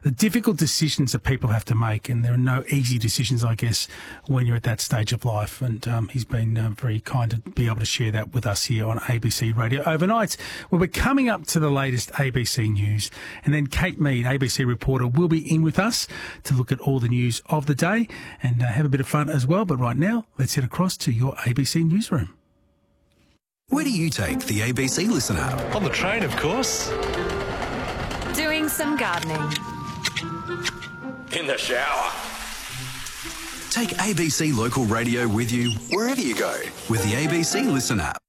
the difficult decisions that people have to make, and there are no easy decisions, I guess, when you're at that stage of life. And he's been very kind to be able to share that with us here on ABC Radio Overnight. Well, we're coming up to the latest ABC News, and then Kate Mead, ABC reporter, will be in with us to look at all the news of the day and have a bit of fun as well. But right now, let's head across to your ABC newsroom. Where do you take the ABC Listen app? On the train, of course. Doing some gardening. In the shower. Take ABC Local Radio with you wherever you go with the ABC Listen app.